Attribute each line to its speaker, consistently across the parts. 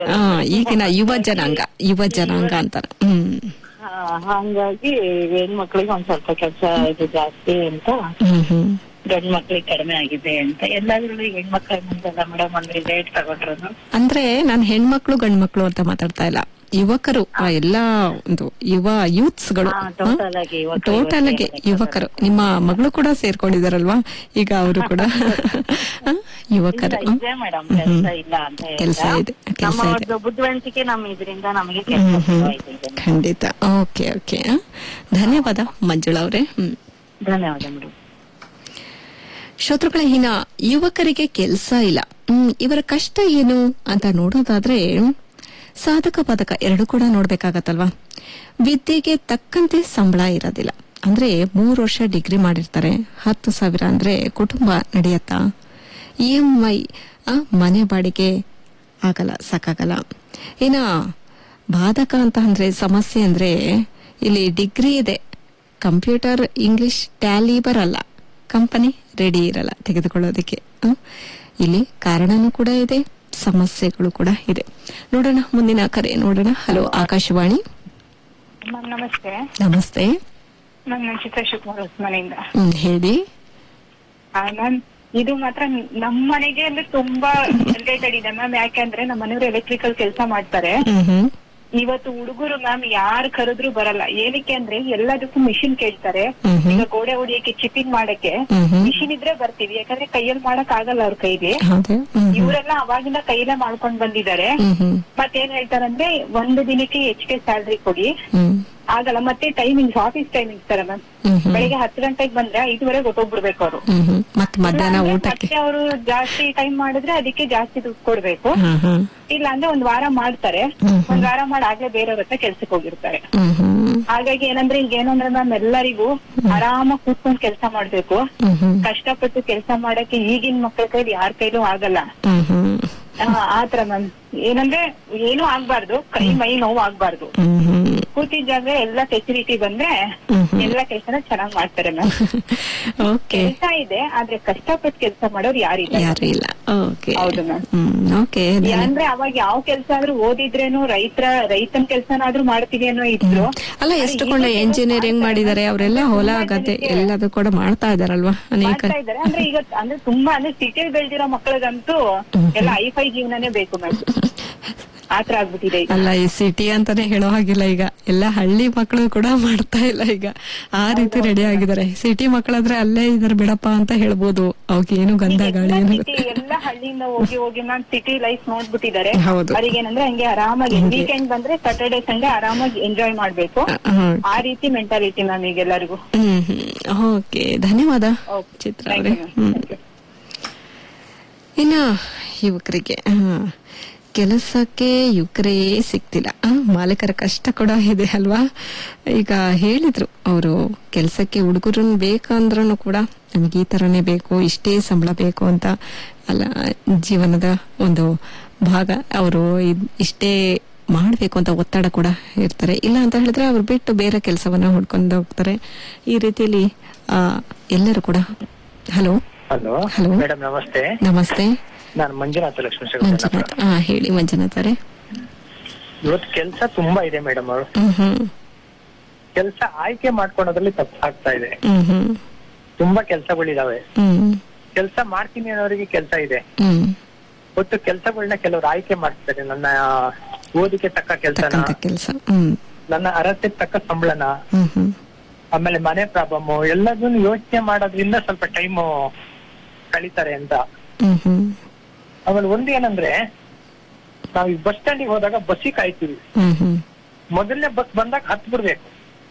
Speaker 1: ಆ, ಈಗಿನ ಯುವ ಜನಾಂಗ ಅಂತಾರ.
Speaker 2: ಹಂಗಾಗಿ ಹೆಣ್ಮಕ್ಳಿಗೆ ಒಂದ್ ಸ್ವಲ್ಪ ಕೆಲಸ ಇದು ಜಾಸ್ತಿ ಅಂತ, ಗಂಡ್ ಮಕ್ಳಿಗೆ ಕಡಿಮೆ ಆಗಿದೆ ಅಂತ ಎಲ್ಲಾದ್ರೂ ಹೆಣ್ಮಕ್ಳ ಮುಂದೆಲ್ಲ ಮೇಡಮ್ ಅಂದ್ರೆ ರೇಟ್ ತಗೊಂಡ್ರು.
Speaker 1: ಅಂದ್ರೆ ನಾನು ಹೆಣ್ಮಕ್ಳು ಗಂಡ್ಮಕ್ಳು ಅಂತ ಮಾತಾಡ್ತಾ ಇಲ್ಲ, ಯುವಕರು ಎಲ್ಲ ಒಂದು ಯೂತ್ಸ್ಗಳು, ಟೋಟಲ್ ಆಗಿ ಯುವಕರು. ನಿಮ್ಮ ಮಗಳು ಕೂಡ ಸೇರ್ಕೊಂಡಿದಾರಲ್ವಾ ಈಗ, ಅವರು ಕೂಡ ಯುವಕರು.
Speaker 2: ಮೇಡಮ್ ಕೆಲಸ ಇಲ್ಲ ಅಂತ
Speaker 1: ಕೆಲಸ ಇದೆ, ಕೆಲಸ ಇದೆ,
Speaker 2: ಬುದ್ಧಿವಂತಿಕೆ ನಮ್ಮ ಇದರಿಂದ ನಮಗೆ
Speaker 1: ಖಂಡಿತ. ಓಕೆ ಓಕೆ, ಧನ್ಯವಾದ ಮಂಜುಳಾ ಅವರೇ.
Speaker 2: ಧನ್ಯವಾದ ಮೇಡಮ್.
Speaker 1: ಶ್ರೋತೃಗಳ, ಇನ್ನ ಯುವಕರಿಗೆ ಕೆಲಸ ಇಲ್ಲ, ಇವರ ಕಷ್ಟ ಏನು ಅಂತ ನೋಡೋದಾದ್ರೆ ಸಾಧಕ ಬಾಧಕ ಎರಡು ಕೂಡ ನೋಡ್ಬೇಕಾಗತ್ತಲ್ವಾ. ವಿದ್ಯೆಗೆ ತಕ್ಕಂತೆ ಸಂಬಳ ಇರೋದಿಲ್ಲ. ಅಂದ್ರೆ 3 ವರ್ಷ ಡಿಗ್ರಿ ಮಾಡಿರ್ತಾರೆ, 10,000 ಅಂದ್ರೆ ಕುಟುಂಬ ನಡೆಯತ್ತಾ? EMI ಮನೆ ಬಾಡಿಗೆ ಆಗಲ್ಲ, ಸಾಕಾಗಲ್ಲ. ಇನ್ನ ಬಾಧಕ ಅಂತ ಅಂದ್ರೆ ಸಮಸ್ಯೆ ಅಂದ್ರೆ ಇಲ್ಲಿ ಡಿಗ್ರಿ ಇದೆ, ಕಂಪ್ಯೂಟರ್ ಇಂಗ್ಲಿಷ್ ಟ್ಯಾಲಿ ಬರಲ್ಲ, ಕಂಪನಿ ರೆಡಿ ಇರಲ್ಲ ತೆಗೆದುಕೊಳ್ಳೋದಕ್ಕೆ. ಇಲ್ಲಿ ಕಾರಣನೂ ಕೂಡ ಇದೆ, ಸಮಸ್ಯೆಗಳು ಕೂಡ ಇದೆ. ನೋಡೋಣ ಮುಂದಿನ ಕರೆ ನೋಡೋಣ. ಹಲೋ, ಆಕಾಶವಾಣಿ.
Speaker 2: ನಮಸ್ತೆ.
Speaker 1: ನಮಸ್ತೆ,
Speaker 2: ನಾನು ಚಿತ್ರ ಶಿವಕುಮಾರ್ ಮನೆಯಿಂದ.
Speaker 1: ಹೇಳಿ.
Speaker 2: ನಾನ್ ಇದು ಮಾತ್ರ ನಮ್ಮ ಮನೆಗೆ ಅಂದ್ರೆ ತುಂಬಾ ರಿಲೇಟೆಡ್ ಇದೆ ಮ್ಯಾಮ್. ಯಾಕೆಂದ್ರೆ ನಮ್ಮ ಮನೆಯವರು ಎಲೆಕ್ಟ್ರಿಕಲ್ ಕೆಲಸ ಮಾಡ್ತಾರೆ. ಇವತ್ತು ಹುಡುಗರು ಮ್ಯಾಮ್ ಯಾರು ಕರೆದ್ರು ಬರಲ್ಲ. ಏನಕ್ಕೆ ಅಂದ್ರೆ ಎಲ್ಲದಕ್ಕೂ ಮಿಷಿನ್ ಕೇಳ್ತಾರೆ. ಈಗ ಗೋಡೆ ಹೊಡಿಯಕ್ಕೆ, ಚಿಪ್ಪಿಂಗ್ ಮಾಡಕ್ಕೆ ಮಿಷಿನ್ ಇದ್ರೆ ಬರ್ತೀವಿ, ಯಾಕಂದ್ರೆ ಕೈಯಲ್ಲಿ ಮಾಡಕ್ ಆಗಲ್ಲ ಅವ್ರ ಕೈಲಿ. ಇವರೆಲ್ಲ ಅವಾಗಿಂದ ಕೈಲೇ ಮಾಡ್ಕೊಂಡ್ ಬಂದಿದ್ದಾರೆ. ಮತ್ತೇನ್ ಹೇಳ್ತಾರಂದ್ರೆ ಒಂದು ದಿನಕ್ಕೆ ಹೆಚ್ಚಿಗೆ ಸ್ಯಾಲ್ರಿ ಕೊಡಿ, ಆಗಲ್ಲ. ಮತ್ತೆ ಟೈಮಿಂಗ್ಸ್, ಆಫೀಸ್ ಟೈಮಿಂಗ್ಸ್ ತರ ಮ್ಯಾಮ್. ಬೆಳಿಗ್ಗೆ 10 ಗಂಟೆಗೆ ಬಂದ್ರೆ 5:30 ಗೊತ್ತೋಗ್ಬಿಡ್ಬೇಕು ಅವರು. ಮತ್ತೆ ಅವರು ಜಾಸ್ತಿ ಟೈಮ್ ಮಾಡಿದ್ರೆ ಅದಕ್ಕೆ ಜಾಸ್ತಿ ದುಡ್ಡು ಕೊಡ್ಬೇಕು. ಇಲ್ಲ ಅಂದ್ರೆ ಒಂದ್ ವಾರ ಮಾಡ್ತಾರೆ, ಒಂದ್ ವಾರ ಮಾಡಿ ಆಗ್ಲೇ ಬೇರೆಯವ್ರ ಹತ್ರ ಕೆಲ್ಸಕ್ಕೆ ಹೋಗಿರ್ತಾರೆ. ಹಾಗಾಗಿ ಏನಂದ್ರೆ ಈಗ ಏನಂದ್ರೆ ಮ್ಯಾಮ್ ಎಲ್ಲರಿಗೂ ಆರಾಮಾಗಿ ಕೂತ್ಕೊಂಡ್ ಕೆಲಸ ಮಾಡ್ಬೇಕು. ಕಷ್ಟಪಟ್ಟು ಕೆಲಸ ಮಾಡಕ್ಕೆ ಈಗಿನ ಮಕ್ಕಳ ಕೈಲಿ ಯಾರ ಕೈಲೂ ಆಗಲ್ಲ. ಆತರ ಮ್ಯಾಮ್. ಏನಂದ್ರೆ ಏನೂ ಆಗ್ಬಾರ್ದು, ಕೈ ಮೈ ನೋವು ಆಗ್ಬಾರ್ದು. ಕೂತಿದ್ದಾಗ ಎಲ್ಲ ಫೆಸಿಲಿಟಿ ಬಂದ್ರೆ ಎಲ್ಲ ಕೆಲಸನ ಚೆನ್ನಾಗ್ ಮಾಡ್ತಾರೆ ಮ್ಯಾಮ್. ಕೆಲಸ ಇದೆ, ಆದ್ರೆ ಕಷ್ಟಪಟ್ಟು ಕೆಲಸ ಮಾಡೋರು ಯಾರು ಇಲ್ಲ. ಹೌದು ಮ್ಯಾಮ್. ಅಂದ್ರೆ ಅವಾಗ ಯಾವ ಕೆಲಸ ಆದ್ರೂ ಓದಿದ್ರೇನು ರೈತನ ಕೆಲ್ಸನಾದ್ರೂ ಮಾಡ್ತೀವಿ ಅನ್ನೋ ಇದ್ರು.
Speaker 1: ಅಲ್ಲ, ಎಷ್ಟು ಕೊಂಡ ಎಂಜಿನಿಯರಿಂಗ್ ಮಾಡಿದಾರೆ ಅವರೆಲ್ಲ, ಹೊಲ ಗದ್ದೆ ಎಲ್ಲದೂ ಕೂಡ ಮಾಡ್ತಾ ಇದಾರಲ್ವಾ ಅನೇಕ.
Speaker 2: ಅಂದ್ರೆ ಈಗ ಅಂದ್ರೆ ತುಂಬಾ ಅಂದ್ರೆ ಸಿಟಿಯಲ್ಲಿ ಬೆಳೆದಿರೋ ಮಕ್ಕಳಿಗಂತೂ ಎಲ್ಲ ಐಫೈ ಜೀವನನೇ ಬೇಕು ಮ್ಯಾಮ್. ಆತರ ಆಗ್ಬಿಟ್ಟಿದೆ.
Speaker 1: ಅಲ್ಲ, ಈ ಸಿಟಿ ಅಂತಾನೆ ಹೇಳೋ ಹಾಗಿಲ್ಲ, ಈಗ ಎಲ್ಲ ಹಳ್ಳಿ ಮಕ್ಕಳು ಕೂಡ ಮಾಡ್ತಾ ಇಲ್ಲ ಈಗ, ಆ ರೀತಿ ರೆಡಿ ಆಗಿದ್ದಾರೆ. ಸಿಟಿ ಮಕ್ಕಳಾದ್ರೆ ಅಲ್ಲೇ ಇದಾರೆ ಬಿಡಪ್ಪ ಅಂತ ಹೇಳ್ಬೋದು, ಅವ್ರಿಗೆ ಏನು ಗಂಧ ಗಾಳಿ
Speaker 2: ಎಲ್ಲ ಹಳ್ಳಿಯಿಂದ ಹೋಗಿ ಹೋಗಿ ಮ್ಯಾಮ್ ಸಿಟಿ ಲೈಫ್ ನೋಡ್ಬಿಟ್ಟಿದ್ದಾರೆ. ಅವ್ರಿಗೆ ಏನಂದ್ರೆ ಹಂಗೆ ಆರಾಮಾಗಿ ವೀಕೆಂಡ್ ಬಂದ್ರೆ ಸ್ಯಾಟರ್ಡೆ ಸಂಡೇ ಆರಾಮಾಗಿ ಎಂಜಾಯ್ ಮಾಡ್ಬೇಕು, ಆ ರೀತಿ ಮೆಂಟಾಲಿಟಿ ಮ್ಯಾಮ್ ಈಗೆಲ್ಲರಿಗೂ.
Speaker 1: ಓಕೆ, ಧನ್ಯವಾದ ಚಿತ್ರ ಅವರೇ. ಇನ್ನ ಯುವಕರಿಗೆ ಕೆಲಸಕ್ಕೆ ಯುವಕರೇ ಸಿಗ್ತಿಲ್ಲ, ಮಾಲೀಕರ ಕಷ್ಟ ಕೂಡ ಇದೆ ಅಲ್ವಾ. ಈಗ ಹೇಳಿದ್ರು ಅವರು, ಕೆಲಸಕ್ಕೆ ಹುಡುಗರನ್ನ ಬೇಕಂದ್ರೂ ಕೂಡ ನಮ್ಗೆ ಈ ತರನೇ ಬೇಕು, ಇಷ್ಟೇ ಸಂಬಳ ಬೇಕು ಅಂತ ಅಲ್ಲ, ಜೀವನದ ಒಂದು ಭಾಗ. ಅವರು ಇಷ್ಟೇ ಮಾಡ್ಬೇಕು ಅಂತ ಒತ್ತಡ ಕೂಡ ಇರ್ತಾರೆ. ಇಲ್ಲ ಅಂತ ಹೇಳಿದ್ರೆ ಅವ್ರು ಬಿಟ್ಟು ಬೇರೆ ಕೆಲಸವನ್ನ ಹುಡ್ಕೊಂಡು ಹೋಗ್ತಾರೆ. ಈ ರೀತಿಯಲ್ಲಿ ಎಲ್ಲರೂ ಕೂಡ. ಹಲೋ
Speaker 3: ಹಲೋ ಮೇಡಮ್, ನಮಸ್ತೆ.
Speaker 1: ನಮಸ್ತೆ,
Speaker 3: ನಾನು ಮಂಜುನಾಥ ಲಕ್ಷ್ಮೀ.
Speaker 1: ಹೇಳಿ ಮಂಜುನಾಥ್ ಅವರೇ.
Speaker 3: ಇವತ್ತು ಕೆಲಸ ತುಂಬಾ ಇದೆ ಮೇಡಮ್. ಅವರು ಕೆಲಸ ಆಯ್ಕೆ ಮಾಡ್ಕೊಳೋದ್ರಲ್ಲಿ ತಪ್ಪಾಗ್ತಾ ಇದೆ. ತುಂಬಾ ಕೆಲಸಗಳಿದಾವೆ, ಕೆಲಸ ಮಾಡ್ತೀನಿ ಅನ್ನೋರಿಗೆ ಕೆಲಸ ಇದೆ. ಒಟ್ಟು ಕೆಲಸಗಳನ್ನ ಕೆಲವರು ಆಯ್ಕೆ ಮಾಡ್ತಾರೆ. ನನ್ನ ಓದಿಗೆ ತಕ್ಕ ಕೆಲಸ, ನನ್ನ ಅರ್ಹತೆಗೆ ತಕ್ಕ ಸಂಬಳನ, ಆಮೇಲೆ ಮನೆ ಪ್ರಾಬ್ಲಮ್ ಎಲ್ಲದನ್ನು ಯೋಚನೆ ಮಾಡೋದ್ರಿಂದ ಸ್ವಲ್ಪ ಟೈಮ್ ಕಳೀತಾರೆ ಅಂತ. ಆಮೇಲೆ ಒಂದ್ ಏನಂದ್ರೆ, ನಾವ್ ಈ ಬಸ್ ಸ್ಟ್ಯಾಂಡಿಗೆ ಹೋದಾಗ ಬಸ್ಸಿಗೆ ಕಾಯ್ತೀವಿ. ಮೊದಲನೇ ಬಸ್ ಬಂದಾಗ ಹತ್ ಬಿಡ್ಬೇಕು.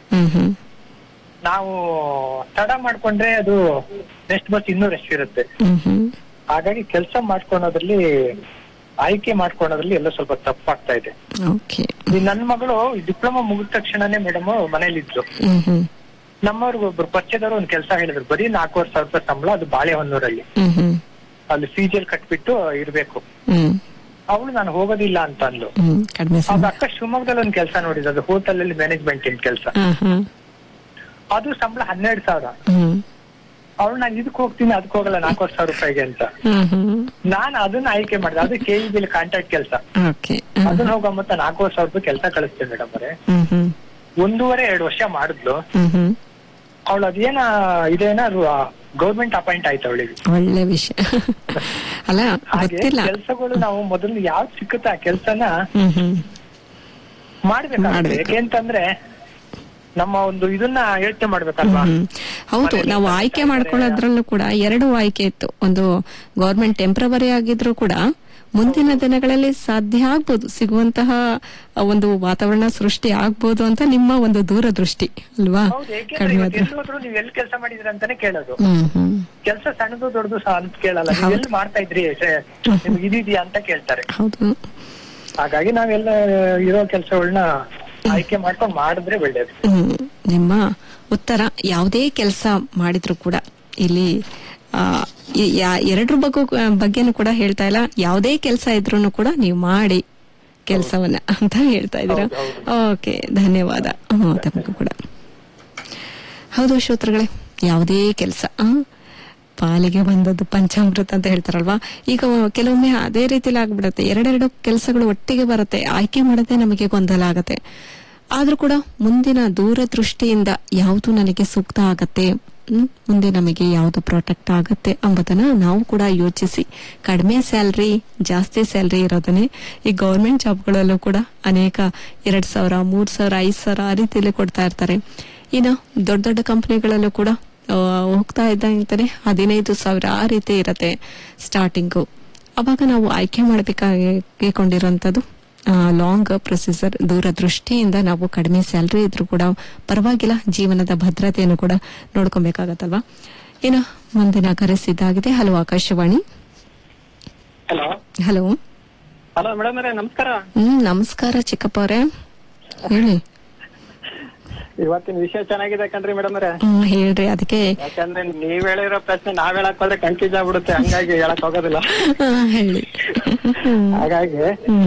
Speaker 3: ನಾವು ತಡ ಮಾಡ್ಕೊಂಡ್ರೆ ಅದು ನೆಕ್ಸ್ಟ್ ಬಸ್ ಇನ್ನೂ ರಶ್ ಇರುತ್ತೆ. ಹಾಗಾಗಿ ಕೆಲಸ ಮಾಡ್ಕೊಳೋದ್ರಲ್ಲಿ, ಆಯ್ಕೆ ಮಾಡ್ಕೊಳೋದ್ರಲ್ಲಿ ಎಲ್ಲ ಸ್ವಲ್ಪ ತಪ್ಪಾಗ್ತಾ ಇದೆ. ನನ್ನ ಮಗಳು ಡಿಪ್ಲೊಮಾ ಮುಗಿದ ತಕ್ಷಣನೇ ಮೇಡಮ್ ಮನೇಲಿದ್ರು. ನಮ್ಮವ್ರಿಗೆ ಒಬ್ರು ಪರಿಚಯದವರು ಒಂದ್ ಕೆಲಸ ಹೇಳಿದ್ರು, ಬರೀ 4,500 ರೂಪಾಯಿ ಸಂಬಳ, ಅದು ಬಾಳೆಹೊನ್ನೂರಲ್ಲಿ. ಅಲ್ಲಿ ಫೀಜಲ್ ಕಟ್ಬಿಟ್ಟು ಇರ್ಬೇಕು. ಅವಳು ನಾನು ಹೋಗೋದಿಲ್ಲ ಅಂತ ಅಂದ್ಲು. ಅವ್ರ ಅಕ್ಕ ಶಿವಮೊಗ್ಗದಲ್ಲಿ ಒಂದ್ ಕೆಲಸ ನೋಡಿದ್ರು, ಅದು ಹೋಟೆಲ್ ಅಲ್ಲಿ ಮ್ಯಾನೇಜ್ಮೆಂಟ್ ಕೆಲಸ. ಅದು ಸಂಬಳ 12,000. ಅವ್ಳು ನಾನು ಇದಕ್ ಹೋಗ್ತೀನಿ ಅದಕ್ಕೆ ಹೋಗಲ್ಲ 4,000 ರೂಪಾಯಿಗೆ ಅಂತ. ನಾನು ಅದನ್ನ ಆಯ್ಕೆ ಮಾಡಿದೆ. ಅದು KEB ಕಾಂಟ್ರಾಕ್ಟ್ ಕೆಲಸ. ಅದನ್ನ ಹೋಗೋ ಮತ್ತೆ 4,000 ರೂಪಾಯಿ ಕೆಲಸ ಕಳಿಸ್ತೇನೆ ಮೇಡಮ್ ಅವರೇ. 1.5-2 ವರ್ಷ ಮಾಡಿದ್ಲು. ಅವಳು ಅದೇನ ಇದೇನ ಗೌರ್ಮೆಂಟ್ ಅಪಾಯಿಂಟ್ ಆಯ್ತು ಅವಳಿಗೆ.
Speaker 1: ಒಳ್ಳೆ ವಿಷಯ ಅಲ್ಲ.
Speaker 3: ಹಾಗೆ ಕೆಲ್ಸಗಳು ನಾವು ಮೊದಲು ಯಾವ್ದು ಸಿಕ್ಕುತ್ತ ಆ ಕೆಲ್ಸನ ಮಾಡ್ಬೇಕಾಗುತ್ತೆ. ಯಾಕೆಂತಂದ್ರೆ ನಮ್ಮ ಒಂದು ಇದನ್ನ ಯೋಚನೆ ಮಾಡ್ಬೇಕಲ್ವಾ.
Speaker 1: ಹೌದು, ನಾವು ಆಯ್ಕೆ ಮಾಡ್ಕೊಳ್ಳೋದ್ರಲ್ಲೂ ಕೂಡ 2 ಆಯ್ಕೆ ಇತ್ತು. ಒಂದು ಗೌರ್ಮೆಂಟ್ ಟೆಂಪ್ರವರಿ ಆಗಿದ್ರು ಕೂಡ ಮುಂದಿನ ದಿನಗಳಲ್ಲಿ ಸಾಧ್ಯ ಆಗ್ಬೋದು, ಸಿಗುವಂತಹ ಒಂದು ವಾತಾವರಣ ಸೃಷ್ಟಿ ಆಗ್ಬೋದು ಅಂತ ನಿಮ್ಮ ಒಂದು ದೂರದೃಷ್ಟಿ ಅಲ್ವಾ.
Speaker 3: ನೀವ್ ಎಲ್ಲಿ ಕೆಲಸ ಮಾಡಿದ್ರಿ ಅಂತಾನೆ ಕೇಳೋದು. ಕೆಲಸ ಸಣ್ಣದು ದೊಡ್ಡದು ಅಂತ ಕೇಳಲ್ಲ. ನೀವ್ ಎಲ್ಲಿ ಮಾಡ್ತಾ ಇದ್ರಿ, ನಿಮ್ಗೆ ಇದಿದ್ಯಾ ಅಂತ ಕೇಳ್ತಾರೆ. ಹಾಗಾಗಿ ನಾವೆಲ್ಲ ಇರೋ ಕೆಲಸಗಳನ್ನ ಆಯ್ಕೆ ಮಾಡ್ಕೊಂಡು ಮಾಡಿದ್ರೆ ಒಳ್ಳೇದು.
Speaker 1: ನಿಮ್ಮ ಉತ್ತರ ಯಾವುದೇ ಕೆಲಸ ಮಾಡಿದ್ರು ಕೂಡ ಇಲ್ಲಿ ಎರಡ್ರ ಬಗ್ಗೆನೂ ಕೂಡ ಹೇಳ್ತಾ ಇಲ್ಲ. ಯಾವುದೇ ಕೆಲಸ ಇದ್ರೂ ಕೂಡ ನೀವು ಮಾಡಿ ಕೆಲಸವನ್ನ ಅಂತ ಹೇಳ್ತಾ ಇದ್ದೀರಾ. ಓಕೆ, ಧನ್ಯವಾದ ತಮಗೂ ಕೂಡ. ಹೌದು ಶ್ರೋತೃಗಳೇ, ಯಾವುದೇ ಕೆಲಸ ಪಾಲಿಗೆ ಬಂದದ್ದು ಪಂಚಾಮೃತ ಅಂತ ಹೇಳ್ತಾರಲ್ವಾ. ಈಗ ಕೆಲವೊಮ್ಮೆ ಅದೇ ರೀತಿಲಿ ಆಗ್ಬಿಡತ್ತೆ, 2 ಕೆಲಸಗಳು ಒಟ್ಟಿಗೆ ಬರುತ್ತೆ, ಆಯ್ಕೆ ಮಾಡದೆ ನಮಗೆ ಗೊಂದಲ ಆಗತ್ತೆ. ಆದ್ರೂ ಕೂಡ ಮುಂದಿನ ದೂರದೃಷ್ಟಿಯಿಂದ ಯಾವುದು ನನಗೆ ಸೂಕ್ತ ಆಗತ್ತೆ, ಮುಂದೆ ನಮಗೆ ಯಾವುದು ಪ್ರೊಟೆಕ್ಟ್ ಆಗತ್ತೆ ಎಂಬುದನ್ನ ನಾವು ಕೂಡ ಯೋಚಿಸಿ, ಕಡಿಮೆ ಸ್ಯಾಲ್ರಿ ಜಾಸ್ತಿ ಸ್ಯಾಲ್ರಿ ಇರೋದನ್ನೇ ಈ ಗವರ್ಮೆಂಟ್ ಜಾಬ್ಗಳಲ್ಲೂ ಕೂಡ ಅನೇಕ 2,000, 3,000, 5,000 ಆ ರೀತಿಯಲ್ಲಿ ಕೊಡ್ತಾ ಇರ್ತಾರೆ. ಇನ್ನು ದೊಡ್ಡ ದೊಡ್ಡ ಕಂಪನಿಗಳಲ್ಲೂ ಕೂಡ ಹೋಗ್ತಾ ಇದ್ದಂತಾನೆ 15,000 ಆ ರೀತಿ ಇರತ್ತೆ ಸ್ಟಾರ್ಟಿಂಗು. ಅವಾಗ ನಾವು ಆಯ್ಕೆ ಮಾಡಬೇಕಾಗಿಕೊಂಡಿರುವಂತದ್ದು ಲಾಂಗ್ ಪ್ರೊಸೀಜರ್, ದೂರದೃಷ್ಟಿಯಿಂದ ನಾವು ಕಡಿಮೆ ಸ್ಯಾಲ್ರಿ ಇದ್ರೂ ಕೂಡ ಪರವಾಗಿಲ್ಲ, ಜೀವನದ ಭದ್ರತೆಯನ್ನು ಕೂಡ ನೋಡ್ಕೊಬೇಕಾಗತ್ತಲ್ವಾ. ಇನ್ನು ಮುಂದಿನ ಕರೆ ಸಿದ್ಧಾಗಿದೆ. Hello, Akashvani.
Speaker 3: Hello
Speaker 1: hello
Speaker 3: hello madam ಅವರೇ, ನಮಸ್ಕಾರ.
Speaker 1: ನಮಸ್ಕಾರ ಚಿಕ್ಕಪ್ಪ ಅವರೇ, ಹೇಳಿ.
Speaker 3: ಇವತ್ತಿನ ವಿಷಯ ಚೆನ್ನಾಗಿದೆ ಕಣ್ರಿ ಮೇಡಮ್ ಅವರೇ.
Speaker 1: ಹೇಳ್ರಿ. ಅದಕ್ಕೆ
Speaker 3: ಯಾಕಂದ್ರೆ ನೀವ್ ಹೇಳಿರೋ ಪ್ರಶ್ನೆ ನಾವ್ ಹೇಳಕ್ ಹೋದ್ರೆ ಕನ್ಫ್ಯೂಸ್ ಆಗ್ಬಿಡುತ್ತೆ, ಹಂಗಾಗಿ ಹೇಳಕ್ ಹೋಗೋದಿಲ್ಲ. ಹೇಳಿ. ಹಾಗಾಗಿ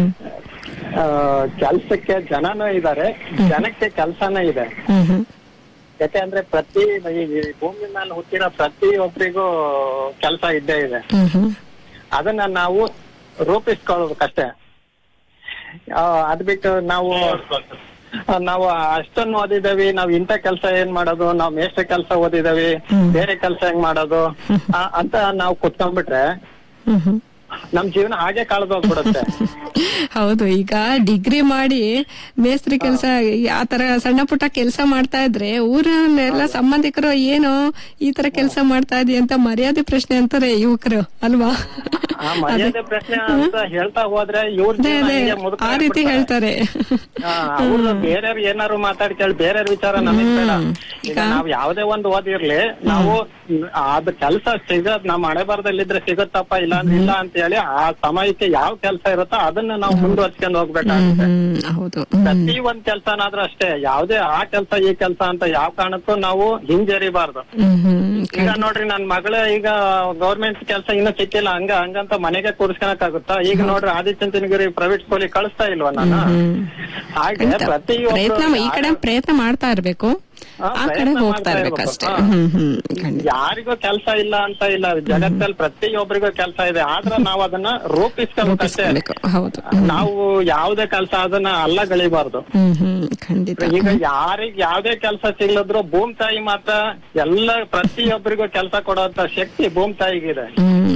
Speaker 3: ಕೆಲ್ಸಕ್ಕೆ ಜನನೂ ಇದಾರೆ, ಜನಕ್ಕೆ ಕೆಲ್ಸನೂ ಇದೆ. ಯಾಕೆಂದ್ರೆ ಪ್ರತಿ ಭೂಮಿ ಮೇಲೆ ಹುಟ್ಟಿರೋ ಪ್ರತಿಯೊಬ್ಬರಿಗೂ ಕೆಲ್ಸ ಇದ್ದೇ ಇದೆ. ಅದನ್ನ ನಾವು ರೂಪಿಸ್ಕೊಳ್ಬೇಕಷ್ಟೇ. ಅದ್ ಬಿಟ್ಟು ನಾವು ಅಷ್ಟನ್ನು ಓದಿದೇವಿ, ನಾವ್ ಇಂಥ ಕೆಲ್ಸ ಏನ್ ಮಾಡೋದು, ನಾವ್ ಮೇಷ್ಟ್ರ ಕೆಲ್ಸ ಓದಿದೇವಿ, ಬೇರೆ ಕೆಲ್ಸ ಹೆಂಗ್ ಮಾಡೋದು ಅಂತ ನಾವು ಕುತ್ಕೊಂಡ್ಬಿಟ್ರೆ ನಮ್ ಜೀವನ ಹಾಗೆ ಕಳೆದೋಗ್ಬಿಡುತ್ತೆ.
Speaker 1: ಹೌದು, ಈಗ ಡಿಗ್ರಿ ಮಾಡಿ ಮೇಸ್ತ್ರಿ ಕೆಲಸ ಆತರ ಸಣ್ಣ ಪುಟ್ಟ ಕೆಲಸ ಮಾಡ್ತಾ ಇದ್ರೆ ಊರಲ್ಲೆಲ್ಲ ಸಂಬಂಧಿಕರು ಏನು ಈ ತರ ಕೆಲಸ ಮಾಡ್ತಾ ಇದೀಯ ಅಂತ ಮರ್ಯಾದೆ ಪ್ರಶ್ನೆ ಅಂತಾರೆ ಯುವಕರು ಅಲ್ವಾ.
Speaker 3: ಮರ್ಯಾದೆ ಪ್ರಶ್ನೆ ಅಂತ ಹೇಳ್ತಾ ಹೋದ್ರೆ
Speaker 1: ಆ ರೀತಿ ಹೇಳ್ತಾರೆ.
Speaker 3: ಬೇರೆಯವ್ರು ಏನಾರು ಮಾತಾಡ್ಕೇಳಿ ಬೇರೆಯವ್ರ ವಿಚಾರ ನಮಗ್ ಬೇಡ. ಈಗ ನಾವ್ ಯಾವ್ದೇ ಒಂದು ಓದಿರ್ಲಿ, ನಾವು ಅದ್ ಕೆಲ್ಸ ಸಿಗದ್ ನಮ್ ಹಣೆ ಬರದಲ್ಲಿದ್ರೆ ಸಿಗುತ್ತಪ್ಪ, ಇಲ್ಲ ಅಂದ್ರೆ ಇಲ್ಲ ಅಂತ ಹೇಳಿ ಆ ಸಮಯಕ್ಕೆ ಯಾವ ಕೆಲ್ಸ ಇರುತ್ತೋ ಅದನ್ನ ನಾವು ಮುಂದುವರ್ಸ್ಕೊಂಡು ಹೋಗ್ಬೇಕಾಗುತ್ತೆ. ಪ್ರತಿ ಒಂದ್ ಕೆಲ್ಸನಾದ್ರೂ ಅಷ್ಟೇ, ಯಾವ್ದೇ ಆ ಕೆಲ್ಸ ಈ ಕೆಲ್ಸ ಅಂತ ಯಾವ ಕಾರಣಕ್ಕೂ ನಾವು ಹಿಂಜರಿಬಾರ್ದು. ಈಗ ನೋಡ್ರಿ, ನನ್ ಮಗಳೇ ಈಗ ಗೌರ್ಮೆಂಟ್ ಕೆಲ್ಸ ಇನ್ನೂ ಸಿಕ್ಕಿಲ್ಲ ಹಂಗಂತ ಮನೆಗೆ ಕೂರಿಸ್ಕೊಳಕ್ ಆಗುತ್ತಾ? ಈಗ ನೋಡ್ರಿ, ಆದಿಚುಂಚನಗಿರಿ ಪ್ರೈವೇಟ್ ಸ್ಕೂಲಿಗೆ ಕಳಿಸ್ತಾ ಇಲ್ವಾ ನಾನು? ಹಾಗೆ ಪ್ರತಿಯೊಬ್ಬರು
Speaker 1: ಈ ಕಡೆ ಪ್ರಯತ್ನ ಮಾಡ್ತಾ ಇರ್ಬೇಕು, ಆ ಕಡೆ ಹೋಗ್ತಾ ಇರ್ಬೇಕಷ್ಟೇ.
Speaker 3: ಯಾರಿಗೂ ಕೆಲ್ಸ ಇಲ್ಲ ಅಂತ ಇಲ್ಲ, ಜಗತ್ತಲ್ಲಿ ಪ್ರತಿಯೊಬ್ಬರಿಗೂ ಕೆಲ್ಸ ಇದೆ. ಆದ್ರೆ ನಾವ್ ಅದನ್ನ ರೂಪಿಸ್ಕೋಬೇಕಷ್ಟೇ. ನಾವು ಯಾವ್ದೇ ಕೆಲ್ಸ ಅದನ್ನ ಅಲ್ಲಗಳಿಬಾರ್ದು. ಈಗ ಯಾರಿಗ್ ಯಾವ್ದೇ ಕೆಲ್ಸ ಸಿಗ್ಲದ್ರು ಭೂಮಿ ತಾಯಿ ಮಾತ್ರ ಎಲ್ಲ ಪ್ರತಿಯೊಬ್ಬರಿಗೂ ಕೆಲ್ಸ ಕೊಡುವಂತ ಶಕ್ತಿ ಭೂಮಿ ತಾಯಿಗಿದೆ.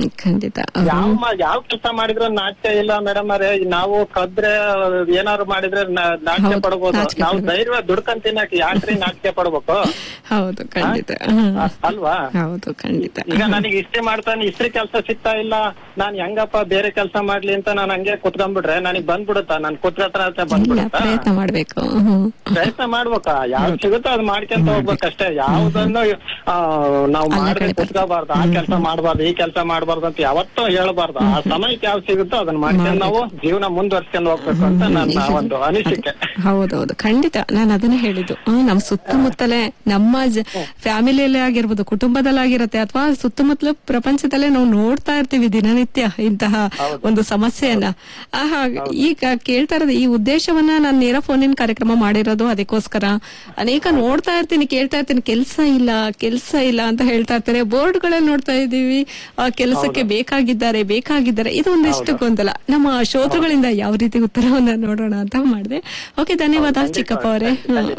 Speaker 3: ಯಾವ ಕೆಲ್ಸ ಮಾಡಿದ್ರು ನಾಟ್ಯ ಇಲ್ಲ ಮೇಡಮ್ ಅವರೇ. ನಾವು ಕದ್ರೆ ಏನಾದ್ರು ಮಾಡಿದ್ರೆ ನಾಟ್ಯ ಪಡ್ಬೋದು. ನಾವು ಧೈರ್ಯ ದುಡ್ಕೊಂಡ್ ತಿನ್ನಕ್ ಯಾಕ್ರಿ ನಾಟ್ಯ ಪಡ್ಬೇಕು?
Speaker 1: ಹೌದು, ಖಂಡಿತ
Speaker 3: ಅಲ್ವಾ?
Speaker 1: ಹೌದು, ಖಂಡಿತ.
Speaker 3: ಈಗ ನನಗೆ ಇಷ್ಟೇ ಮಾಡ್ತಾನೆ, ಇಷ್ಟೇ ಕೆಲ್ಸ ಸಿಗ್ತಾ ಇಲ್ಲ, ನಾನ್ ಹೆಂಗಪ್ಪ ಬೇರೆ ಕೆಲ್ಸ ಮಾಡ್ಲಿ ಅಂತ ನಾನ್ ಹಂಗೆ ಕುತ್ಕೊಂಡ್ಬಿಟ್ರೆ ನನಗ್ ಬಂದ್ಬಿಡುತ್ತಾ? ನಾನ್ ಕೂತ್ಕತ್ರ ಬಂದ್ಬಿಡುತ್ತಾ?
Speaker 1: ಪ್ರಯತ್ನ ಮಾಡ್ಬೇಕು,
Speaker 3: ಪ್ರಯತ್ನ ಮಾಡ್ಬೇಕಾ? ಯಾವ್ದು ಸಿಗುತ್ತೋ ಅದ್ ಮಾಡ್ಕೊಂತ ಹೋಗ್ಬೇಕಷ್ಟೇ. ಯಾವ್ದನ್ನು ನಾವು ಮಾಡಿದ್ರೆ ಕುತ್ಕೋಬಾರ್ದು, ಆ ಕೆಲ್ಸ ಮಾಡ್ಬಾರ್ದು, ಈ ಕೆಲ್ಸ ಮಾಡ್ಬಾರ್ದು ಅಂತ ಯಾವತ್ತೂ ಹೇಳ್ಬಾರ್ದು. ಆ ಸಮಯಕ್ಕೆ ಯಾವ್ದು ಸಿಗುತ್ತೋ ಅದನ್ನ ಮಾಡ್ಕೊಂಡು ನಾವು ಜೀವನ ಮುಂದುವರ್ಸ್ಕೊಂಡು ಹೋಗ್ಬೇಕು ಅಂತ ನನ್ನ ಒಂದು ಅನಿಸಿಕೆ.
Speaker 1: ಹೌದೌದು, ಖಂಡಿತ. ನಾನು ಅದನ್ನೇ ಹೇಳಿದ್ದು. ನಮ್ಮ ಸುತ್ತಮುತ್ತಲೇ ನಮ್ಮ ಫ್ಯಾಮಿಲಿಯಲ್ಲೇ ಆಗಿರ್ಬೋದು, ಕುಟುಂಬದಲ್ಲಾಗಿರತ್ತೆ, ಅಥವಾ ಸುತ್ತಮುತ್ತಲ ಪ್ರಪಂಚದಲ್ಲೇ ನಾವು ನೋಡ್ತಾ ಇರ್ತೀವಿ ದಿನನಿತ್ಯ ಇಂತಹ ಒಂದು ಸಮಸ್ಯೆಯನ್ನ. ಈಗ ಕೇಳ್ತಾ ಇರೋದು ಈ ಉದ್ದೇಶವನ್ನ ನಾನು ನೇರ ಫೋನಿನ ಕಾರ್ಯಕ್ರಮ ಮಾಡಿರೋದು ಅದಕ್ಕೋಸ್ಕರ. ಅನೇಕ ನೋಡ್ತಾ ಇರ್ತೀನಿ, ಕೇಳ್ತಾ ಇರ್ತೀನಿ, ಕೆಲ್ಸ ಇಲ್ಲ ಅಂತ ಹೇಳ್ತಾ ಇರ್ತಾರೆ. ಬೋರ್ಡ್ಗಳಲ್ಲಿ ನೋಡ್ತಾ ಇದೀವಿ ಕೆಲಸಕ್ಕೆ ಬೇಕಾಗಿದ್ದಾರೆ. ಇದು ಒಂದಿಷ್ಟು ಗೊಂದಲ. ನಮ್ಮ ಶ್ರೋತೃಗಳಿಂದ ಯಾವ ರೀತಿ ಉತ್ತರವನ್ನ ನೋಡೋಣ ಅಂತ ಮಾಡಿದೆ. ಓಕೆ, ಧನ್ಯವಾದ ಚಿಕ್ಕಪ್ಪ ಅವರೇ.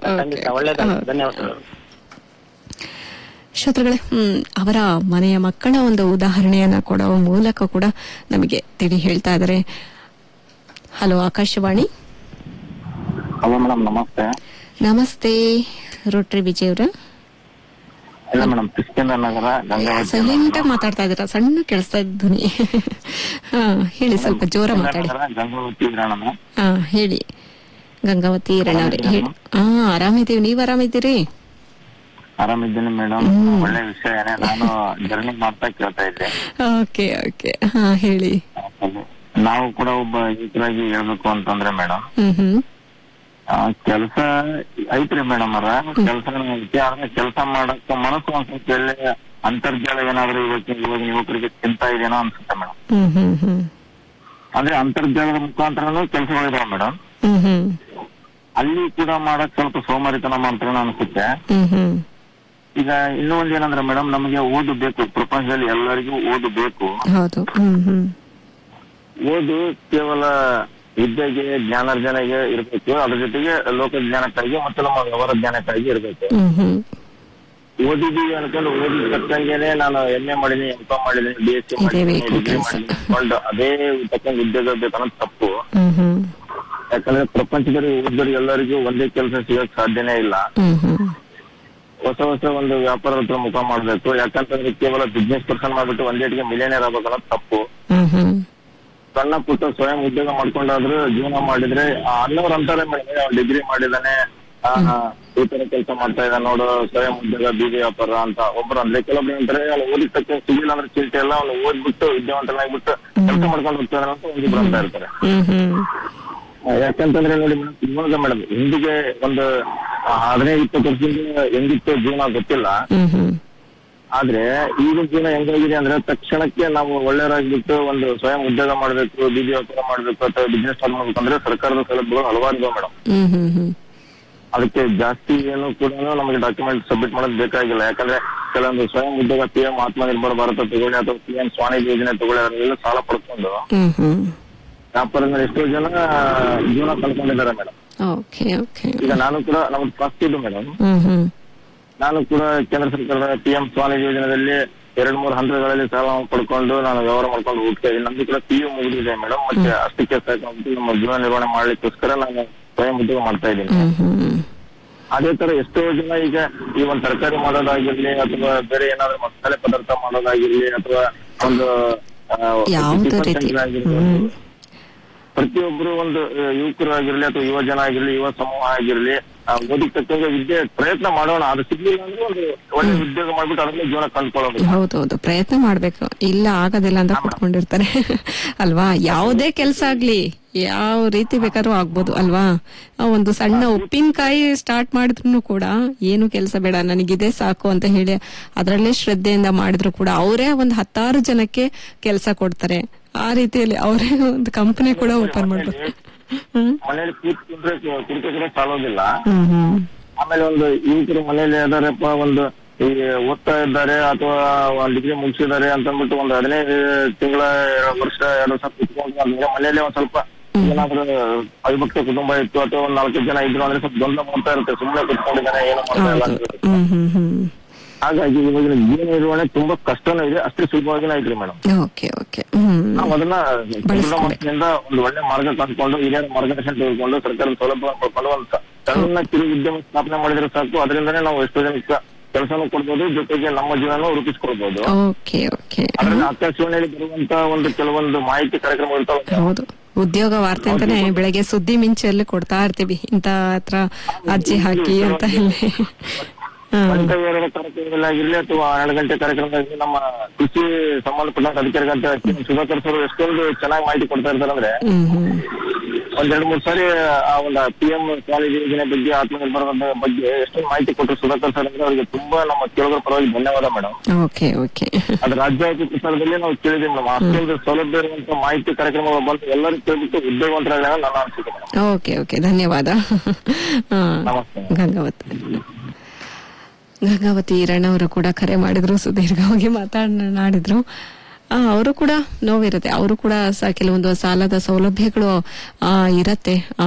Speaker 1: ಶ್ರೋತೃಗಳೇ, ಅವರ ಮನೆಯ ಮಕ್ಕಳ ಒಂದು ಉದಾಹರಣೆಯನ್ನ ಕೊಡುವ ಮೂಲಕ ಕೂಡ ನಮಗೆ ತಿಳಿ ಹೇಳ್ತಾ ಇದ್ದಾರೆ. ಹಲೋ, ಆಕಾಶವಾಣಿ.
Speaker 4: ಹಲೋ ಮೇಡಮ್, ನಮಸ್ತೆ.
Speaker 1: ನಮಸ್ತೆ, ರೋಟ್ರಿ ವಿಜಯ್ ಅವರ.
Speaker 4: ಮೇಡಮ್, ಕಿಷ್ಕಿಂದ ನಗರ, ಗಂಗಾವತಿ.
Speaker 1: ಸೈಲೆಂಟ್ ಆಗಿ ಮಾತಾಡ್ತಾ ಇದ್ದೀರಾ, ಸಣ್ಣ ಕೇಳಿಸ್ತಾ ಇದ್ದ ಧ್ವನಿ. ಹೇಳಿ, ಸ್ವಲ್ಪ ಜೋರ ಮಾತಾಡಿ.
Speaker 4: ಗಂಗಾವತಿ ಹಿರಣ್ಣ.
Speaker 1: ಹೇಳಿ ಗಂಗಾವತಿ ಹಿರಣ್ಣ ಅವ್ರೆ, ಹೇಳಿ. ಆರಾಮಿದ್ದೀವಿ, ನೀವ್ ಆರಾಮಿದ್ದೀರಿ?
Speaker 4: ಆರಾಮಿದ್ದೀನಿ ಮೇಡಮ್. ಒಳ್ಳೆ ವಿಷಯ. ನಾನು ಜರ್ನಿ ಮಾಡ್ತಾ ಕೇಳ್ತಾ ಇದ್ದೆ.
Speaker 1: ಓಕೆ, ಹೇಳಿ.
Speaker 4: ನಾವು ಕೂಡ ಒಬ್ಬ ಯುವಕರಾಗಿ ಹೇಳ್ಬೇಕು ಅಂತಂದ್ರೆ ಮೇಡಮ್, ಕೆಲಸ ಐತ್ರಿ ಮೇಡಮ್ ಅವ್ರ. ಕೆಲಸ ಮಾಡಕ್ ಮನಸ್ಸು ಅನ್ಸುತ್ತೆ. ಅಂತರ್ಜಾಲ ಏನಾದ್ರೂ ಇವಾಗ ಯುವಕರಿಗೆ ಚಿಂತ ಇದೆನೋ ಅನ್ಸುತ್ತೆ ಮೇಡಮ್. ಅಂದ್ರೆ ಅಂತರ್ಜಾಲದ ಮುಖಾಂತರನು ಕೆಲಸಗಳಿದಾವೆ ಮೇಡಮ್. ಅಲ್ಲಿ ಕೂಡ ಮಾಡಕ್ ಸ್ವಲ್ಪ ಸೋಮಾರಿತನ ಮಾಡ್ತಾರೇನೋ ಅನ್ಸುತ್ತೆ. ಈಗ ಇನ್ನೂ ಒಂದ್ ಏನಂದ್ರೆ ಮೇಡಮ್, ನಮಗೆ ಓದು ಬೇಕು. ಪ್ರಪಂಚದಲ್ಲಿ ಎಲ್ಲರಿಗೂ ಓದು ಬೇಕು. ಓದು ಕೇವಲ ವಿದ್ಯೆಗೆ, ಜ್ಞಾನಾರ್ಜನೆಗೆ ಇರ್ಬೇಕು. ಅದ್ರ ಜೊತೆಗೆ ಲೋಕ ಜ್ಞಾನಕ್ಕಾಗಿ ಮತ್ತು ನಮ್ಮ ವ್ಯವಹಾರ ಜ್ಞಾನಕ್ಕಾಗಿ ಇರ್ಬೇಕು. ಓದಿದೀವಿ ಅನ್ಕೊಂಡು ಓದಿದ ತಕ್ಕಂಗೆನೆ ನಾನು MA ಮಾಡಿದೀನಿ, M.Com ಮಾಡಿದೀನಿ, BSc ಮಾಡಿದೀನಿ, ಡಿಗ್ರಿ ಮಾಡಿದೀನಿ ಅನ್ಕೊಂಡು ಅದೇ ತಕ್ಕಂಗೆ ಉದ್ಯೋಗ ಬೇಕನ್ನೋದು ತಪ್ಪು. ಯಾಕಂದ್ರೆ ಪ್ರಪಂಚದಲ್ಲಿ ಓದಿದವರು ಎಲ್ಲರಿಗೂ ಒಂದೇ ಕೆಲಸ ಸಿಗಕ್ ಸಾಧ್ಯನೇ ಇಲ್ಲ. ಹೊಸ ಒಂದು ವ್ಯಾಪಾರದ ಹತ್ರ ಮುಖ ಮಾಡ್ಬೇಕು. ಯಾಕಂತಂದ್ರೆ ಕೇವಲ ಬಿಸ್ನೆಸ್ ಪರ್ಸನ್ ಮಾಡ್ಬಿಟ್ಟು ಒಂದೇಟಿಗೆ ಮಿಲಿಯನೇರ್ ಆಗ್ಬೇಕು ಅನ್ನೋದು ತಪ್ಪು. ಸಣ್ಣ ಪುಟ್ಟ ಸ್ವಯಂ ಉದ್ಯೋಗ ಮಾಡ್ಕೊಂಡಾದ್ರೂ ಜೀವನ ಮಾಡಿದ್ರೆ ಅನ್ನೋರು ಅಂತಾರೆ ಡಿಗ್ರಿ ಮಾಡಿದಾನೆ, ಈ ತರ ಕೆಲಸ ಮಾಡ್ತಾ ಇದ್ದಾನೆ ನೋಡು, ಸ್ವಯಂ ಉದ್ಯೋಗ, ಬೀದಿ ವ್ಯಾಪಾರ ಅಂತ ಒಬ್ರು ಅಂದ್ರೆ. ಕೆಲವೊಬ್ರು ಅಂತಾರೆ ಓದಿದ ತಕ್ಕ ಸಿಗಿಲ್ಲ ಅಂದ್ರೆ ಚಿಂತೆ ಎಲ್ಲ, ಅವ್ನು ಓದ್ಬಿಟ್ಟು ವಿದ್ಯಾವಂತನಾಗ್ಬಿಟ್ಟು ಕೆಲಸ ಮಾಡ್ಕೊಂಡು ಹೋಗ್ತಾನೆ ಅಂತ ಒಂದಿಬ್ರು ಅಂತ ಇರ್ತಾರೆ. ಯಾಕಂತಂದ್ರೆ ನೋಡಿ ಮೇಡಮ್, ಇವಾಗ ಮೇಡಮ್ ಹಿಂದಿಗೆ ಒಂದು 15-20 ವರ್ಷದಿಂದ ಹೆಂಗಿತ್ತು ಜೀವನ ಗೊತ್ತಿಲ್ಲ. ಆದ್ರೆ ಈಗಿನ ಜೀವನ ಹೆಂಗಾಗಿದೆ ಅಂದ್ರೆ ತಕ್ಷಣಕ್ಕೆ ನಾವು ಒಳ್ಳೆಯವರಾಗ್ಬಿಟ್ಟು ಒಂದು ಸ್ವಯಂ ಉದ್ಯೋಗ ಮಾಡ್ಬೇಕು, ಬೀದಿ ವ್ಯಾಪಾರ ಮಾಡ್ಬೇಕು ಅಥವಾ ಬಿಸ್ನೆಸ್ ಮಾಡ್ಬೇಕು ಅಂದ್ರೆ ಸರ್ಕಾರದ ಸೌಲಭ್ಯಗಳು ಹಲವಾರು ಇದಾವೆ ಮೇಡಮ್. ಅದಕ್ಕೆ ಜಾಸ್ತಿ ಏನು ಕೂಡ ನಮಗೆ ಡಾಕ್ಯುಮೆಂಟ್ ಸಬ್ಮಿಟ್ ಮಾಡೋದು ಬೇಕಾಗಿಲ್ಲ. ಯಾಕಂದ್ರೆ ಕೆಲವೊಂದು ಸ್ವಯಂ ಉದ್ಯೋಗ PM ಆತ್ಮನಿರ್ಭರ ಭಾರತ ತಗೊಳ್ಳಿ ಅಥವಾ PM ಸ್ವಾನಿಧಿ ಯೋಜನೆ ತಗೊಳ್ಳಿ, ಅದನ್ನೆಲ್ಲ ಸಾಲ ಪಡ್ಕೊಂಡು ವ್ಯಾಪಾರದಲ್ಲಿ ಎಷ್ಟೋ ಜನ ಜೀವನ ಕಳ್ಕೊಂಡಿದ್ದಾರೆ ಮೇಡಮ್. ಈಗ ನಾನು ಕೂಡ ನಮ್ದು ಫಸ್ಟ್ ಇದು ಮೇಡಮ್, ನಾನು ಕೂಡ ಕೇಂದ್ರ ಸರ್ಕಾರದ PM ಸ್ವಾನಿಧಿ ಯೋಜನೆಯಲ್ಲಿ 2-3 ಹಂತಗಳಲ್ಲಿ ಸಾಲ ಪಡ್ಕೊಂಡು ನಾನು ವ್ಯವಹಾರ ಮಾಡ್ಕೊಂಡು ಹೋಗ್ತಾ ಇದ್ದೀನಿ. ನಮ್ದು ಕೂಡ PU ಮುಗಿದಿದೆ ಮೇಡಮ್. ಮತ್ತೆ ಅಷ್ಟಕ್ಕೆ ಸಾಕು ನಮ್ಮ ಜೀವನ ನಿರ್ವಹಣೆ ಮಾಡ್ಲಿಕ್ಕೋಸ್ಕರ ನಾನು ಸ್ವಯಂ ಉದ್ಯೋಗ ಮಾಡ್ತಾ ಇದ್ದೀನಿ. ಅದೇ ತರ ಎಷ್ಟೋ ಜನ ಈಗ ಈ ಒಂದು ತರಕಾರಿ ಮಾಡೋದಾಗಿರ್ಲಿ ಅಥವಾ ಬೇರೆ ಏನಾದ್ರು ಮಸಾಲೆ ಪದಾರ್ಥ ಮಾಡೋದಾಗಿರ್ಲಿ ಅಥವಾ ಒಂದು ಪ್ರತಿಯೊಬ್ರು ಒಂದು ಯುವಕರು ಆಗಿರ್ಲಿ ಅಥವಾ ಯುವ ಜನ ಆಗಿರ್ಲಿ, ಯುವ ಸಮೂಹ ಆಗಿರ್ಲಿ, ಓದಿಗೆ ತಕ್ಕಂಗೆ ವಿದ್ಯೆ ಪ್ರಯತ್ನ ಮಾಡೋಣ. ಅದು ಸಿಗ್ಲಿಲ್ಲ ಅಂದ್ರೆ ಒಂದು ಒಳ್ಳೆ ಉದ್ಯೋಗ ಮಾಡ್ಬಿಟ್ಟು ಅದನ್ನೇ ಜೀವನ ಕಂಡ್ಕೊಳ್ಳೋದು.
Speaker 1: ಹೌದೌದು, ಪ್ರಯತ್ನ ಮಾಡ್ಬೇಕು. ಇಲ್ಲ ಆಗೋದಿಲ್ಲ ಅಂತ ಕುತ್ಕೊಂಡಿರ್ತಾರೆ ಅಲ್ವಾ. ಯಾವುದೇ ಕೆಲಸ ಆಗ್ಲಿ ಯಾವ ರೀತಿ ಬೇಕಾದ್ರೂ ಆಗ್ಬೋದು ಅಲ್ವಾ. ಒಂದು ಸಣ್ಣ ಉಪ್ಪಿನಕಾಯಿ ಸ್ಟಾರ್ಟ್ ಮಾಡಿದ್ರು ಕೂಡ ಏನು ಕೆಲಸ ಬೇಡ, ನನಗಿದೆ ಸಾಕು ಅಂತ ಹೇಳಿ ಅದರಲ್ಲೇ ಶ್ರದ್ಧೆಯಿಂದ ಮಾಡಿದ್ರು ಕೂಡ ಅವರೇ ಒಂದು 10 ಜನಕ್ಕೆ ಕೆಲಸ ಕೊಡ್ತಾರೆ. ಆ ರೀತಿಯಲ್ಲಿ ಅವರೇ ಒಂದು ಕಂಪನಿ ಕೂಡ ಓಪನ್ ಮಾಡ್ಬೋದು.
Speaker 4: ಮನೇಲಿ ಕೂತ್ಕೊಂಡ್ರೆ ಕುಡಿದ್ರೆ ಸಾಲೋದಿಲ್ಲ. ಆಮೇಲೆ ಒಂದು ಯುವಕರು ಮನೇಲಿ ಅದಾರಪ್ಪ, ಒಂದು ಈ ಓದ್ತಾ ಇದ್ದಾರೆ ಅಥವಾ ಒಂದ್ ಡಿಗ್ರಿ ಮುಗಿಸಿದ್ದಾರೆ ಅಂತ ಅಂದ್ಬಿಟ್ಟು ಒಂದು 15 ತಿಂಗಳ 2 ವರ್ಷ ಕೂತ್ಕೊಂಡು ಮನೇಲಿ ಒಂದ್ ಸ್ವಲ್ಪ ಏನಾದ್ರೂ ಅವಿಭಕ್ತ ಕುಟುಂಬ ಇತ್ತು ಅಥವಾ ಒಂದ್ 4 ಜನ ಇದ್ರು ಅಂದ್ರೆ ಸ್ವಲ್ಪ ಗೊಂದಲ ಮಾಡ್ತಾ ಇರುತ್ತೆ. ಸುಮ್ಮನೆ ಕುತ್ಕೊಂಡಿದ್ದಾನೆ, ಏನು ಮಾಡ್ತಾ ಇಲ್ಲ. ಹಾಗಾಗಿ ಇವಾಗಿನ ಜೀವನ ನಿರ್ವಹಣೆ ತುಂಬಾ ಕಷ್ಟನೂ ಇದೆ, ಅಷ್ಟೇ ಸುಲಭವಾಗಿನ ಐತ್ರಿ ಮೇಡಮ್. ನಾವು ಅದನ್ನ ಮನಸ್ಸಿನಿಂದ ಒಂದು ಒಳ್ಳೆ ಮಾರ್ಗ ಕಂಡುಕೊಂಡು ಹಿರಿಯರ ಮಾರ್ಗದರ್ಶನ ತೆಗೆದುಕೊಂಡು ಸರ್ಕಾರದ ಸೌಲಭ್ಯ ಪಡ್ಕೊಂಡು ಒಂದು ಸಣ್ಣ ಕಿರು ಉದ್ಯಮ ಸ್ಥಾಪನೆ ಮಾಡಿದ್ರೆ ಸಾಕು. ಅದರಿಂದನೇ ನಾವು ಎಷ್ಟೋ ಜನಕ್ಕೆ ಕೆಲಸನೂ ಕೊಡ್ಬೋದು, ಜೊತೆಗೆ ನಮ್ಮ ಜೀವನ ರೂಪಿಸ್ಕೊಡ್ಬೋದು. ಅದ್ರಲ್ಲಿ ಆಕಾಶವಾಣಿಯಲ್ಲಿ ಬರುವಂತ ಒಂದು ಕೆಲವೊಂದು ಮಾಹಿತಿ ಕಾರ್ಯಕ್ರಮ ಇರ್ತಾವೆ.
Speaker 1: ಉದ್ಯೋಗ ವಾರ್ತೆ ಅಂತಾನೆ ಬೆಳಗ್ಗೆ ಸುದ್ದಿ ಮಿಂಚಲ್ಲಿ ಕೊಡ್ತಾ ಇರ್ತೀವಿ, ಇಂತ ಹತ್ರ ಅರ್ಜಿ ಹಾಕಿ ಅಂತ ಹೇಳಿ.
Speaker 4: ಗಂಟೆ ಕಾರ್ಯಕ್ರಮದಲ್ಲಾಗಿರ್ಲಿ ಅಥವಾ 12 ಗಂಟೆ ಕಾರ್ಯಕ್ರಮದಲ್ಲಿ ನಮ್ಮ ಕೃಷಿ ಸಂಬಂಧಪಟ್ಟಂತ ಅಧಿಕಾರಿಗಳಂತ ಸುಧಾಕರ್ ಸರ್ ಎಷ್ಟೊಂದು ಚೆನ್ನಾಗಿ ಮಾಹಿತಿ ಕೊಡ್ತಾ ಇರ್ತಾರೆ ಅಂದ್ರೆ ಒಂದ್ 2-3 ಸಾರಿ ಆ ಒಂದು PM ಕಾಲೇಜ್ ಯೋಜನೆ ಬಗ್ಗೆ ಆತ್ಮನಿರ್ಭರ ಬಗ್ಗೆ ಎಷ್ಟೊಂದು ಮಾಹಿತಿ ಕೊಟ್ಟರು ಸುಧಾಕರ್ ಸರ್ ಅಂದ್ರೆ ಅವರಿಗೆ ತುಂಬಾ ನಮ್ಮ ಕೇಳುಗರ ಪರವಾಗಿ ಧನ್ಯವಾದ ಮೇಡಮ್.
Speaker 1: Okay okay.
Speaker 4: ಅದು ರಾಜ್ಯ ಪ್ರಸಾರದಲ್ಲಿ ನಾವು ಕೇಳಿದೀವಿ ಮೇಡಮ್. ಅಷ್ಟೊಂದು ಸೌಲಭ್ಯ ಇರುವಂತ ಮಾಹಿತಿ ಕಾರ್ಯಕ್ರಮ ಬಂದು ಎಲ್ಲರೂ ಕೇಳ್ಬಿಟ್ಟು ಉದ್ಯೋಗವಂತರಾಗ ನನ್ನ ಅನಿಸಿಕೆ ಮೇಡಮ್.
Speaker 1: ಓಕೆ ಓಕೆ, ಧನ್ಯವಾದ. ಗಂಗಾವತಿ ಈರಣ್ಣವರು ಕೂಡ ಕರೆ ಮಾಡಿದ್ರು, ಸುದೀರ್ಘವಾಗಿ ಮಾತನಾಡಿದ್ರು. ಅವರು ಕೂಡ ನೋವಿರುತ್ತೆ, ಅವರು ಕೂಡ ಕೆಲವೊಂದು ಸಾಲದ ಸೌಲಭ್ಯಗಳು ಇರತ್ತೆ.